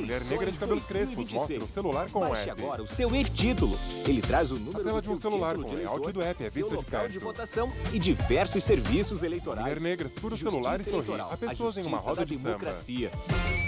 Mulher negra de cabelos crespos mostra o celular com o Baixe app. agora o seu e-título. Ele traz o número A tela do de um seu celular título com de layout eleitor, do app é seu vista de local de perto. votação e diversos serviços eleitorais. Mulher negra segura o celular e Justiça sorri Eleitoral, a pessoas em uma justiça roda da de samba. democracia.